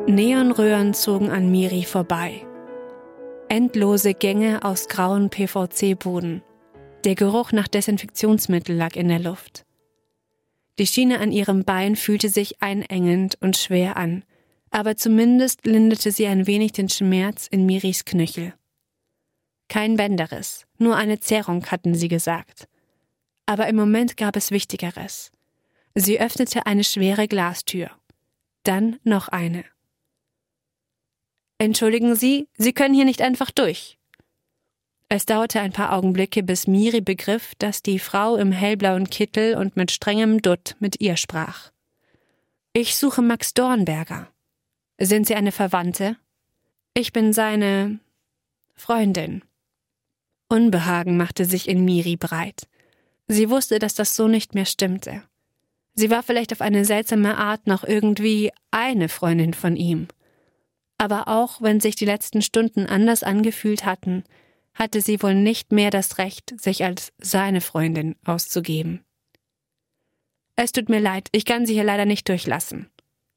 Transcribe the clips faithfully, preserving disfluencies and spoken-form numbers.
Neonröhren zogen an Miri vorbei. Endlose Gänge aus grauen P V C-Boden. Der Geruch nach Desinfektionsmittel lag in der Luft. Die Schiene an ihrem Bein fühlte sich einengend und schwer an, aber zumindest linderte sie ein wenig den Schmerz in Miris Knöchel. Kein Bänderriss, nur eine Zerrung, hatten sie gesagt. Aber im Moment gab es Wichtigeres. Sie öffnete eine schwere Glastür. Dann noch eine. »Entschuldigen Sie, Sie können hier nicht einfach durch.« Es dauerte ein paar Augenblicke, bis Miri begriff, dass die Frau im hellblauen Kittel und mit strengem Dutt mit ihr sprach. »Ich suche Max Dornberger. Sind Sie eine Verwandte?« »Ich bin seine Freundin.« Unbehagen machte sich in Miri breit. Sie wusste, dass das so nicht mehr stimmte. Sie war vielleicht auf eine seltsame Art noch irgendwie eine Freundin von ihm. Aber auch wenn sich die letzten Stunden anders angefühlt hatten, hatte sie wohl nicht mehr das Recht, sich als seine Freundin auszugeben. »Es tut mir leid, ich kann Sie hier leider nicht durchlassen.«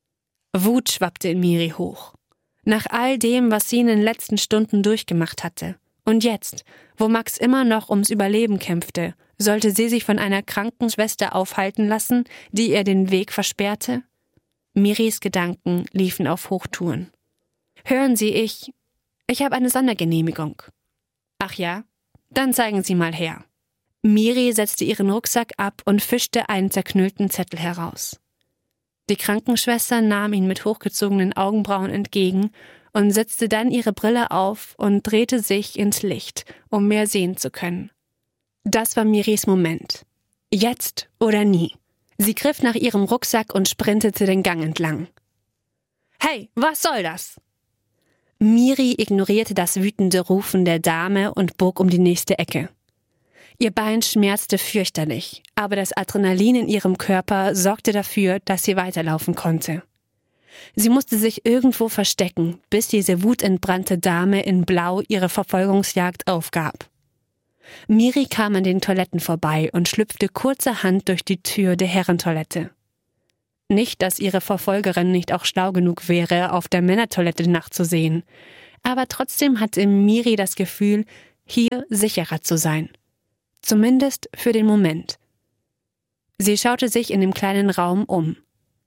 Wut schwappte in Miri hoch. Nach all dem, was sie in den letzten Stunden durchgemacht hatte. Und jetzt, wo Max immer noch ums Überleben kämpfte, sollte sie sich von einer kranken Schwester aufhalten lassen, die ihr den Weg versperrte? Miris Gedanken liefen auf Hochtouren. »Hören Sie, ich... ich habe eine Sondergenehmigung.« »Ach ja? Dann zeigen Sie mal her.« Miri setzte ihren Rucksack ab und fischte einen zerknüllten Zettel heraus. Die Krankenschwester nahm ihn mit hochgezogenen Augenbrauen entgegen und setzte dann ihre Brille auf und drehte sich ins Licht, um mehr sehen zu können. Das war Miris Moment. Jetzt oder nie. Sie griff nach ihrem Rucksack und sprintete den Gang entlang. »Hey, was soll das?« Miri ignorierte das wütende Rufen der Dame und bog um die nächste Ecke. Ihr Bein schmerzte fürchterlich, aber das Adrenalin in ihrem Körper sorgte dafür, dass sie weiterlaufen konnte. Sie musste sich irgendwo verstecken, bis diese wutentbrannte Dame in Blau ihre Verfolgungsjagd aufgab. Miri kam an den Toiletten vorbei und schlüpfte kurzerhand durch die Tür der Herrentoilette. Nicht, dass ihre Verfolgerin nicht auch schlau genug wäre, auf der Männertoilette nachzusehen, aber trotzdem hatte Miri das Gefühl, hier sicherer zu sein. Zumindest für den Moment. Sie schaute sich in dem kleinen Raum um.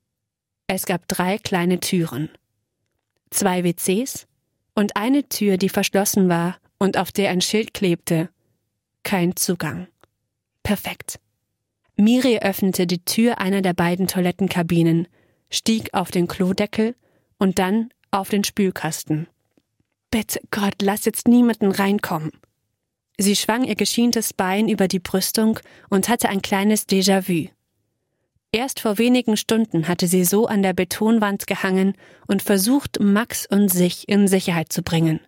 Es gab drei kleine Türen. Zwei W Cs und eine Tür, die verschlossen war und auf der ein Schild klebte. Kein Zugang. Perfekt. Miri öffnete die Tür einer der beiden Toilettenkabinen, stieg auf den Klodeckel und dann auf den Spülkasten. »Bitte Gott, lass jetzt niemanden reinkommen.« Sie schwang ihr geschientes Bein über die Brüstung und hatte ein kleines Déjà-vu. Erst vor wenigen Stunden hatte sie so an der Betonwand gehangen und versucht, Max und sich in Sicherheit zu bringen.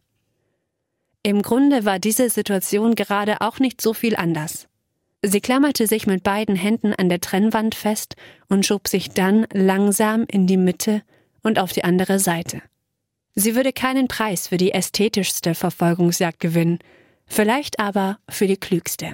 Im Grunde war diese Situation gerade auch nicht so viel anders. Sie klammerte sich mit beiden Händen an der Trennwand fest und schob sich dann langsam in die Mitte und auf die andere Seite. Sie würde keinen Preis für die ästhetischste Verfolgungsjagd gewinnen, vielleicht aber für die klügste.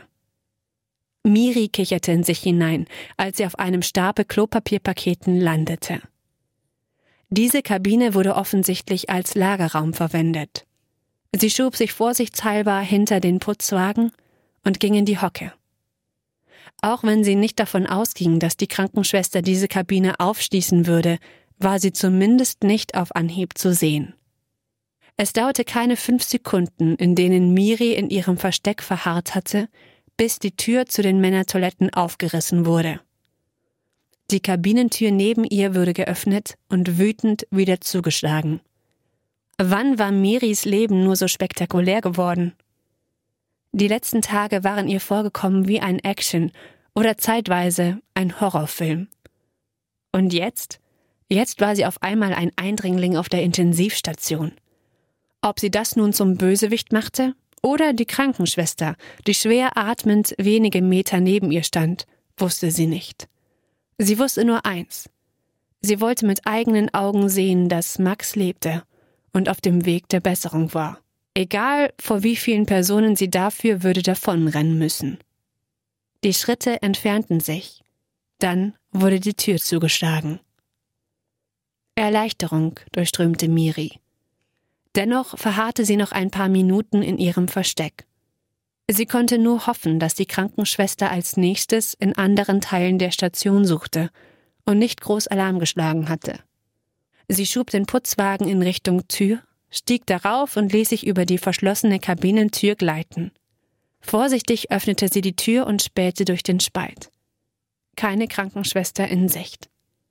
Miri kicherte in sich hinein, als sie auf einem Stapel Klopapierpaketen landete. Diese Kabine wurde offensichtlich als Lagerraum verwendet. Sie schob sich vorsichtshalber hinter den Putzwagen und ging in die Hocke. Auch wenn sie nicht davon ausging, dass die Krankenschwester diese Kabine aufschließen würde, war sie zumindest nicht auf Anhieb zu sehen. Es dauerte keine fünf Sekunden, in denen Miri in ihrem Versteck verharrt hatte, bis die Tür zu den Männertoiletten aufgerissen wurde. Die Kabinentür neben ihr wurde geöffnet und wütend wieder zugeschlagen. Wann war Miris Leben nur so spektakulär geworden? Die letzten Tage waren ihr vorgekommen wie ein Action- oder zeitweise ein Horrorfilm. Und jetzt? Jetzt war sie auf einmal ein Eindringling auf der Intensivstation. Ob sie das nun zum Bösewicht machte oder die Krankenschwester, die schwer atmend wenige Meter neben ihr stand, wusste sie nicht. Sie wusste nur eins. Sie wollte mit eigenen Augen sehen, dass Max lebte und auf dem Weg der Besserung war. Egal, vor wie vielen Personen sie dafür würde davonrennen müssen. Die Schritte entfernten sich. Dann wurde die Tür zugeschlagen. Erleichterung durchströmte Miri. Dennoch verharrte sie noch ein paar Minuten in ihrem Versteck. Sie konnte nur hoffen, dass die Krankenschwester als nächstes in anderen Teilen der Station suchte und nicht groß Alarm geschlagen hatte. Sie schob den Putzwagen in Richtung Tür, stieg darauf und ließ sich über die verschlossene Kabinentür gleiten. Vorsichtig öffnete sie die Tür und spähte durch den Spalt. Keine Krankenschwester in Sicht.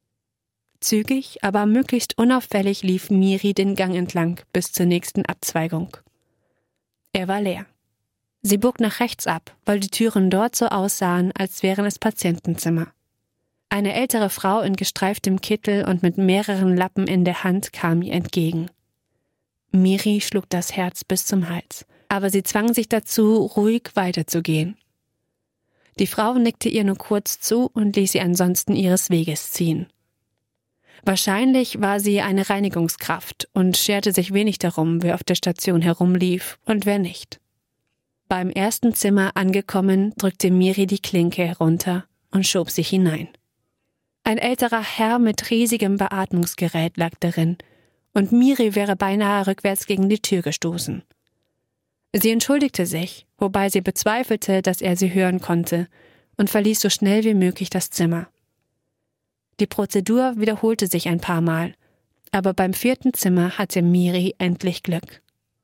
Zügig, aber möglichst unauffällig lief Miri den Gang entlang bis zur nächsten Abzweigung. Er war leer. Sie bog nach rechts ab, weil die Türen dort so aussahen, als wären es Patientenzimmer. Eine ältere Frau in gestreiftem Kittel und mit mehreren Lappen in der Hand kam ihr entgegen. Miri schlug das Herz bis zum Hals, aber sie zwang sich dazu, ruhig weiterzugehen. Die Frau nickte ihr nur kurz zu und ließ sie ansonsten ihres Weges ziehen. Wahrscheinlich war sie eine Reinigungskraft und scherte sich wenig darum, wer auf der Station herumlief und wer nicht. Beim ersten Zimmer angekommen, drückte Miri die Klinke herunter und schob sich hinein. Ein älterer Herr mit riesigem Beatmungsgerät lag darin, und Miri wäre beinahe rückwärts gegen die Tür gestoßen. Sie entschuldigte sich, wobei sie bezweifelte, dass er sie hören konnte, und verließ so schnell wie möglich das Zimmer. Die Prozedur wiederholte sich ein paar Mal, aber beim vierten Zimmer hatte Miri endlich Glück.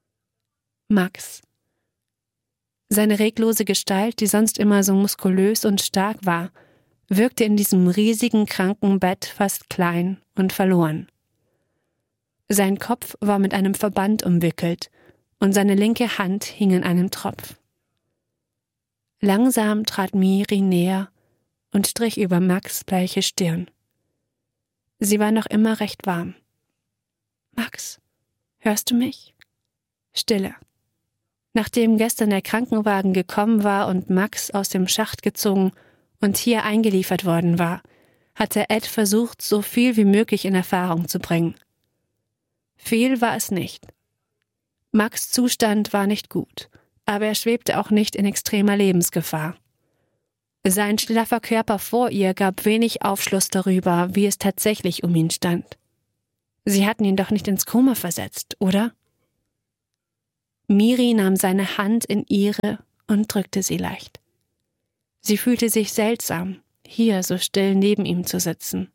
Max. Seine reglose Gestalt, die sonst immer so muskulös und stark war, wirkte in diesem riesigen Krankenbett fast klein und verloren. Sein Kopf war mit einem Verband umwickelt und seine linke Hand hing in einem Tropf. Langsam trat Miri näher und strich über Max' bleiche Stirn. Sie war noch immer recht warm. »Max, hörst du mich?« Stille. Nachdem gestern der Krankenwagen gekommen war und Max aus dem Schacht gezogen und hier eingeliefert worden war, hatte Ed versucht, so viel wie möglich in Erfahrung zu bringen. Viel war es nicht. Max' Zustand war nicht gut, aber er schwebte auch nicht in extremer Lebensgefahr. Sein schlaffer Körper vor ihr gab wenig Aufschluss darüber, wie es tatsächlich um ihn stand. Sie hatten ihn doch nicht ins Koma versetzt, oder? Miri nahm seine Hand in ihre und drückte sie leicht. Sie fühlte sich seltsam, hier so still neben ihm zu sitzen.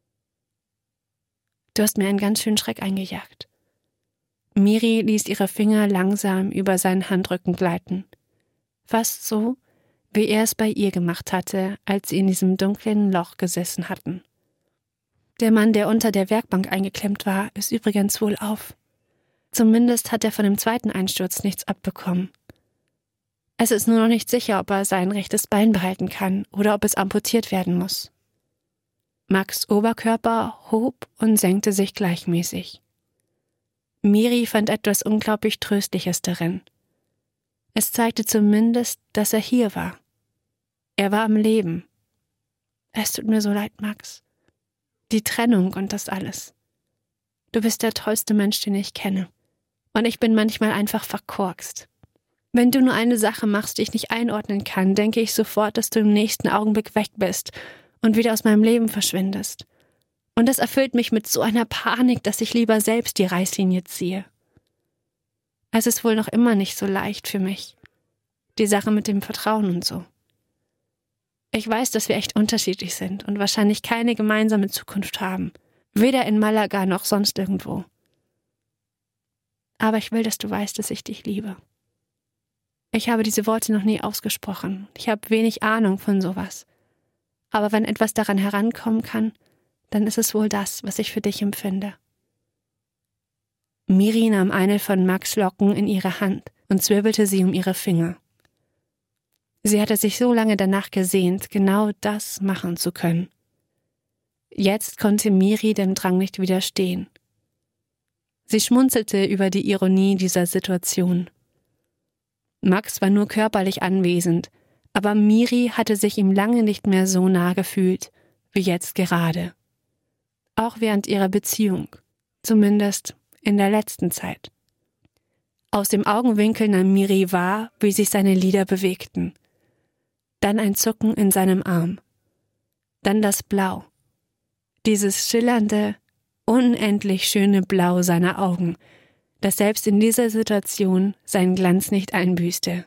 »Du hast mir einen ganz schönen Schreck eingejagt.« Miri ließ ihre Finger langsam über seinen Handrücken gleiten. Fast so, wie er es bei ihr gemacht hatte, als sie in diesem dunklen Loch gesessen hatten. »Der Mann, der unter der Werkbank eingeklemmt war, ist übrigens wohlauf. Zumindest hat er von dem zweiten Einsturz nichts abbekommen. Es ist nur noch nicht sicher, ob er sein rechtes Bein behalten kann oder ob es amputiert werden muss.« Max' Oberkörper hob und senkte sich gleichmäßig. Miri fand etwas unglaublich Tröstliches darin. Es zeigte zumindest, dass er hier war. Er war am Leben. »Es tut mir so leid, Max. Die Trennung und das alles. Du bist der tollste Mensch, den ich kenne. Und ich bin manchmal einfach verkorkst. Wenn du nur eine Sache machst, die ich nicht einordnen kann, denke ich sofort, dass du im nächsten Augenblick weg bist und wieder aus meinem Leben verschwindest. Und das erfüllt mich mit so einer Panik, dass ich lieber selbst die Reißlinie ziehe. Es ist wohl noch immer nicht so leicht für mich. Die Sache mit dem Vertrauen und so. Ich weiß, dass wir echt unterschiedlich sind und wahrscheinlich keine gemeinsame Zukunft haben. Weder in Malaga noch sonst irgendwo. Aber ich will, dass du weißt, dass ich dich liebe. Ich habe diese Worte noch nie ausgesprochen. Ich habe wenig Ahnung von sowas. Aber wenn etwas daran herankommen kann, dann ist es wohl das, was ich für dich empfinde.« Miri nahm eine von Max' Locken in ihre Hand und zwirbelte sie um ihre Finger. Sie hatte sich so lange danach gesehnt, genau das machen zu können. Jetzt konnte Miri dem Drang nicht widerstehen. Sie schmunzelte über die Ironie dieser Situation. Max war nur körperlich anwesend, aber Miri hatte sich ihm lange nicht mehr so nah gefühlt, wie jetzt gerade. Auch während ihrer Beziehung, zumindest in der letzten Zeit. Aus dem Augenwinkel nahm Miri wahr, wie sich seine Lider bewegten. Dann ein Zucken in seinem Arm. Dann das Blau. Dieses schillernde, unendlich schöne Blau seiner Augen, das selbst in dieser Situation seinen Glanz nicht einbüßte.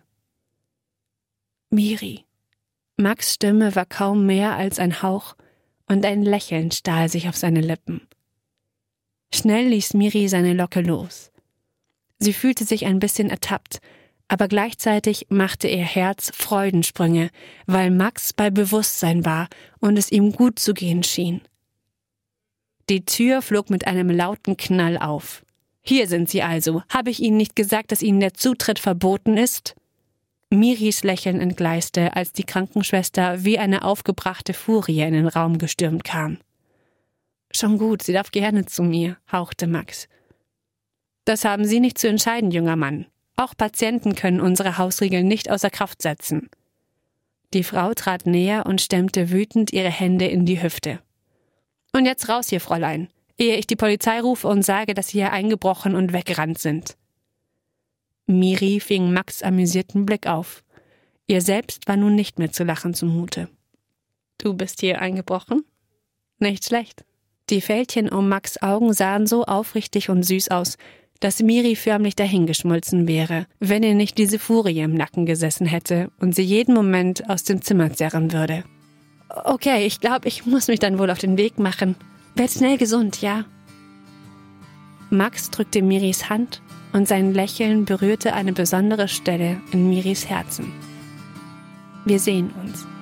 Miri. Max' Stimme war kaum mehr als ein Hauch, und ein Lächeln stahl sich auf seine Lippen. Schnell ließ Miri seine Locke los. Sie fühlte sich ein bisschen ertappt, aber gleichzeitig machte ihr Herz Freudensprünge, weil Max bei Bewusstsein war und es ihm gut zu gehen schien. Die Tür flog mit einem lauten Knall auf. »Hier sind Sie also. Habe ich Ihnen nicht gesagt, dass Ihnen der Zutritt verboten ist?« Miris Lächeln entgleiste, als die Krankenschwester wie eine aufgebrachte Furie in den Raum gestürmt kam. »Schon gut, sie darf gerne zu mir«, hauchte Max. »Das haben Sie nicht zu entscheiden, junger Mann. Auch Patienten können unsere Hausregeln nicht außer Kraft setzen.« Die Frau trat näher und stemmte wütend ihre Hände in die Hüfte. »Und jetzt raus hier, Fräulein, ehe ich die Polizei rufe und sage, dass Sie hier eingebrochen und weggerannt sind.« Miri fing Max' amüsierten Blick auf. Ihr selbst war nun nicht mehr zu lachen zumute. »Du bist hier eingebrochen? Nicht schlecht.« Die Fältchen um Max' Augen sahen so aufrichtig und süß aus, dass Miri förmlich dahingeschmolzen wäre, wenn ihr nicht diese Furie im Nacken gesessen hätte und sie jeden Moment aus dem Zimmer zerren würde. »Okay, ich glaube, ich muss mich dann wohl auf den Weg machen. Werd schnell gesund, ja?« Max drückte Miris Hand und sein Lächeln berührte eine besondere Stelle in Miris Herzen. »Wir sehen uns.«